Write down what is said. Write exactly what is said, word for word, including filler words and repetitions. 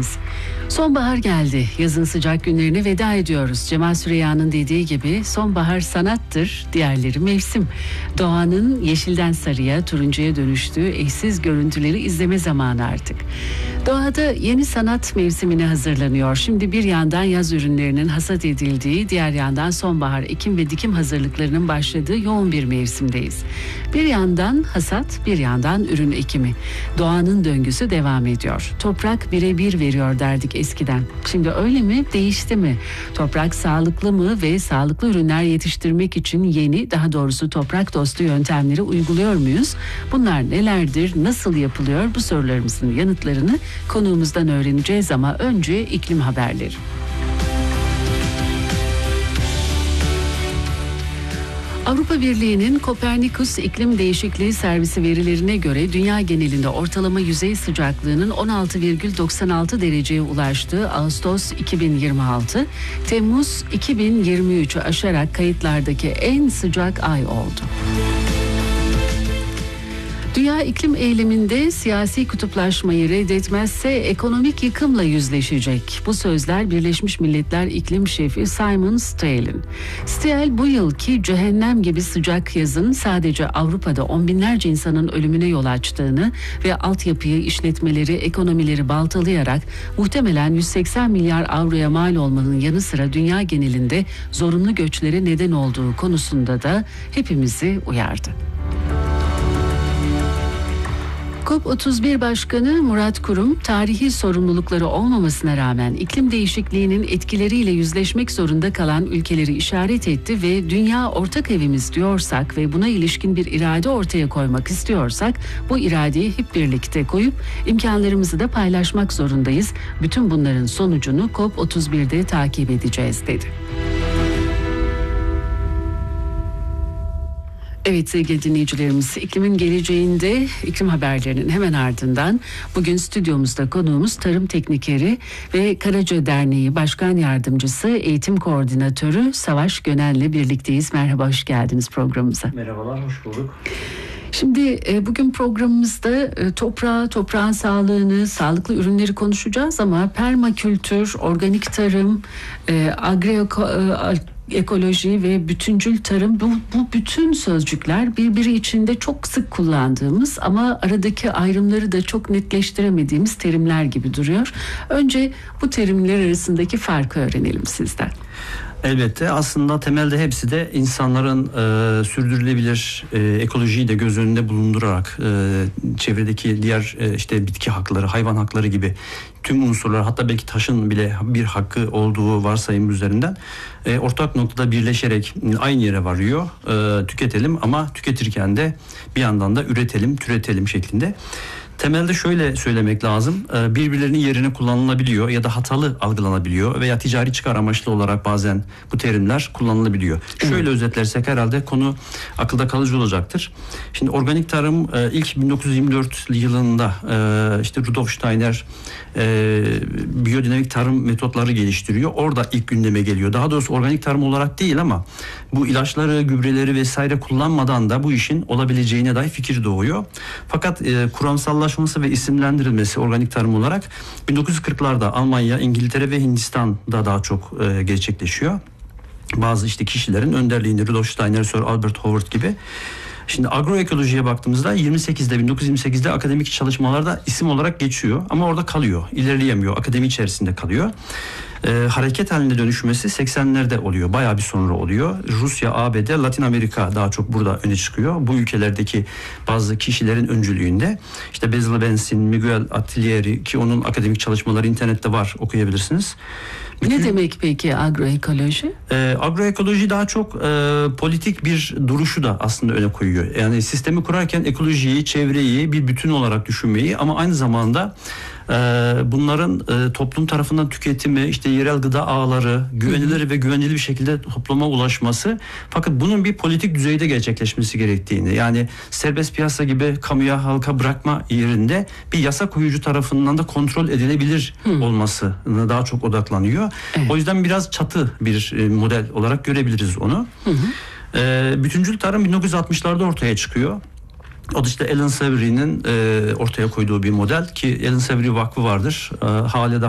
geldiniz. Sonbahar geldi. Yazın sıcak günlerine veda ediyoruz. Cemal Süreyya'nın dediği gibi sonbahar sanattır, diğerleri mevsim. Doğanın yeşilden sarıya, turuncuya dönüştüğü eşsiz görüntüleri izleme zamanı artık. Doğada yeni sanat mevsimine hazırlanıyor. Şimdi bir yandan yaz ürünlerinin hasat edildiği, diğer yandan sonbahar ekim ve dikim hazırlıklarının başladığı yoğun bir mevsimdeyiz. Bir yandan hasat, bir yandan ürün ekimi. Doğanın döngüsü devam ediyor. Toprak birebir veriyor derdik eskiden. Şimdi öyle mi? Değişti mi? Toprak sağlıklı mı ve sağlıklı ürünler yetiştirmek için yeni, daha doğrusu toprak dostu yöntemleri uyguluyor muyuz? Bunlar nelerdir? Nasıl yapılıyor? Bu sorularımızın yanıtlarını konuğumuzdan öğreneceğiz ama önce iklim haberleri. Avrupa Birliği'nin Kopernikus İklim Değişikliği Servisi verilerine göre dünya genelinde ortalama yüzey sıcaklığının on altı virgül doksan altı dereceye ulaştığı Ağustos iki bin yirmi altı, Temmuz iki bin yirmi üçü aşarak kayıtlardaki en sıcak ay oldu. Dünya iklim eyleminde siyasi kutuplaşmayı reddetmezse ekonomik yıkımla yüzleşecek. Bu sözler Birleşmiş Milletler İklim Şefi Simon Stiell'in. Stiell bu yılki cehennem gibi sıcak yazın sadece Avrupa'da on binlerce insanın ölümüne yol açtığını ve altyapıyı, işletmeleri, ekonomileri baltalayarak muhtemelen yüz seksen milyar avroya mal olmanın yanı sıra dünya genelinde zorunlu göçlere neden olduğu konusunda da hepimizi uyardı. COP otuz bir Başkanı Murat Kurum, tarihi sorumlulukları olmamasına rağmen iklim değişikliğinin etkileriyle yüzleşmek zorunda kalan ülkeleri işaret etti ve dünya ortak evimiz diyorsak ve buna ilişkin bir irade ortaya koymak istiyorsak bu iradeyi hep birlikte koyup imkanlarımızı da paylaşmak zorundayız. Bütün bunların sonucunu COP otuz birde takip edeceğiz dedi. Evet sevgili dinleyicilerimiz, iklimin geleceğinde iklim haberlerinin hemen ardından bugün stüdyomuzda konuğumuz tarım teknikeri ve Karaca Derneği Başkan Yardımcısı Eğitim Koordinatörü Savaş Gönen'le birlikteyiz. Merhaba, hoş geldiniz programımıza. Merhabalar, hoş bulduk. Şimdi bugün programımızda toprağı, toprağın sağlığını, sağlıklı ürünleri konuşacağız ama permakültür, organik tarım, agroekoloji ekoloji ve bütüncül tarım, bu, bu bütün sözcükler birbiri içinde çok sık kullandığımız ama aradaki ayrımları da çok netleştiremediğimiz terimler gibi duruyor. Önce bu terimler arasındaki farkı öğrenelim sizden. Elbette aslında temelde hepsi de insanların e, sürdürülebilir e, ekolojiyi de göz önünde bulundurarak e, çevredeki diğer e, işte bitki hakları, hayvan hakları gibi tüm unsurlar, hatta belki taşın bile bir hakkı olduğu varsayım üzerinden e, ortak noktada birleşerek aynı yere varıyor. E, tüketelim ama tüketirken de bir yandan da üretelim, türetelim şeklinde. Temelde şöyle söylemek lazım, birbirlerinin yerine kullanılabiliyor ya da hatalı algılanabiliyor veya ticari çıkar amaçlı olarak bazen bu terimler kullanılabiliyor. Şöyle özetlersek herhalde konu akılda kalıcı olacaktır. Şimdi organik tarım ilk bin dokuz yüz yirmi dört yılında işte Rudolf Steiner biyodinamik tarım metotları geliştiriyor. Orada ilk gündeme geliyor. Daha doğrusu organik tarım olarak değil ama bu ilaçları, gübreleri vesaire kullanmadan da bu işin olabileceğine dair fikir doğuyor. Fakat kuramsallaşması ve isimlendirilmesi organik tarım olarak bin dokuz yüz kırklarda Almanya, İngiltere ve Hindistan'da daha çok gerçekleşiyor. Bazı işte kişilerin önderliğinde Rudolf Steiner, Sir Albert Howard gibi. Şimdi agroekolojiye baktığımızda yirmi sekizde bin dokuz yüz yirmi sekizde akademik çalışmalarda isim olarak geçiyor ama orada kalıyor, ilerleyemiyor, akademi içerisinde kalıyor. Ee, hareket halinde dönüşmesi seksenlerde oluyor, bayağı bir sonra oluyor. Rusya, A B D, Latin Amerika daha çok burada öne çıkıyor. Bu ülkelerdeki bazı kişilerin öncülüğünde. İşte Basil Bensin, Miguel Attieri, ki onun akademik çalışmaları internette var, okuyabilirsiniz. Bütün, ne demek peki agroekoloji? E, agroekoloji daha çok e, politik bir duruşu da aslında öne koyuyor. Yani sistemi kurarken ekolojiyi, çevreyi bir bütün olarak düşünmeyi ama aynı zamanda e, bunların e, toplum tarafından tüketimi, işte yerel gıda ağları, güvenilir ve güvenilir bir şekilde topluma ulaşması. Fakat bunun bir politik düzeyde gerçekleşmesi gerektiğini, yani serbest piyasa gibi kamuya, halka bırakma yerinde bir yasa koyucu tarafından da kontrol edilebilir Hı. olmasına daha çok odaklanıyor. Evet. O yüzden biraz çatı bir model olarak görebiliriz onu. Hı hı. E, bütüncül tarım bin dokuz yüz altmışlarda ortaya çıkıyor. O da işte Alan Savory'nin e, ortaya koyduğu bir model ki Alan Savory Vakfı vardır. E, hala da